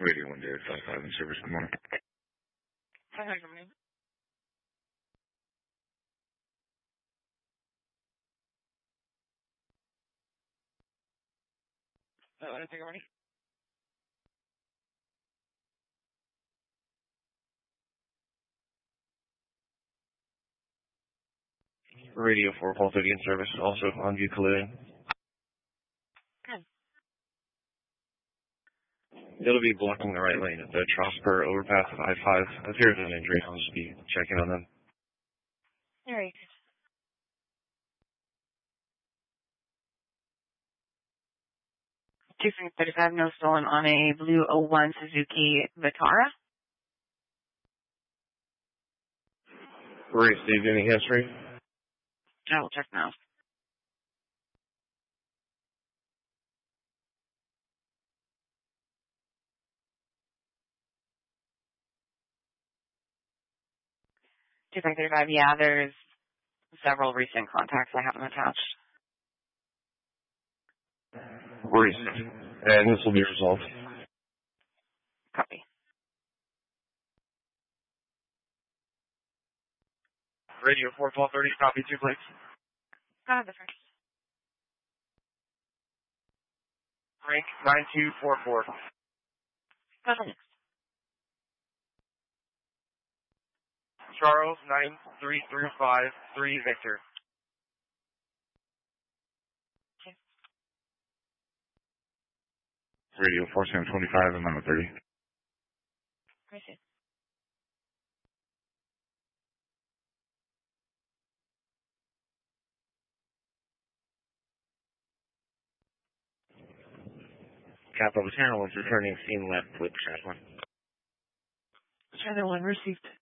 Radio 1 David 55 in service. Good morning. Hi, good morning. Anything already? Radio 4 Paul 30 in service, also on view colliding. Good. It'll be blocking the right lane at the Trosper overpass of I-5. If there's an injury, I'll just be checking on them. All right. 2335, no stolen on a blue 01 Suzuki Vitara. Received any history? I will check now. Two three thirty five. Yeah, there's several recent contacts I haven't attached. Recent. And this will be resolved. Copy. Radio 4 Paul 30, copy 2 plates. Go ahead, the first. Frank 9244. Go ahead next. Charles 93353 Victor. Okay. Radio 4725 and number 30. Appreciate it. Capital Channel is returning scene left with track 1. Channel 1 received.